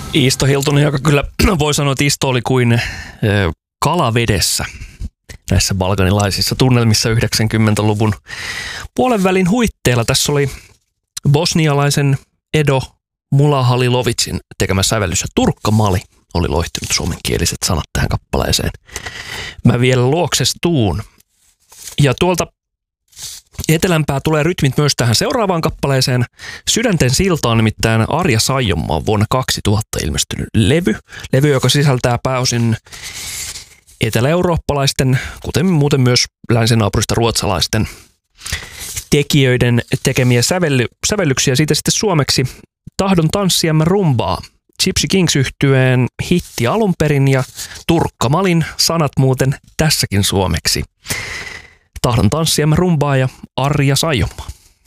Isto Hiltunen, joka kyllä voi sanoa, että Isto oli kuin kalavedessä näissä balkanilaisissa tunnelmissa 90-luvun puolenvälin huitteilla. Tässä oli bosnialaisen Edo Mulahalilovicin tekemä sävellys ja Turkka Mali oli loihtinut suomenkieliset sanat tähän kappaleeseen. Mä vielä luokses tuun. Ja tuolta etelämpää tulee rytmit myös tähän seuraavaan kappaleeseen. Sydänten silta on nimittäin Arja Saijonmaan vuonna 2000 ilmestynyt levy, joka sisältää pääosin etelä-eurooppalaisten, kuten muuten myös länsinaapurista ruotsalaisten tekijöiden tekemiä sävellyksiä. Siitä sitten suomeksi Tahdon tanssiamme rumbaa. Gypsy Kings -yhtyeen hitti alun perin ja Turkka Malin sanat muuten tässäkin suomeksi. Tahdon tanssiamme rumbaa ja Arja Saijonmaa.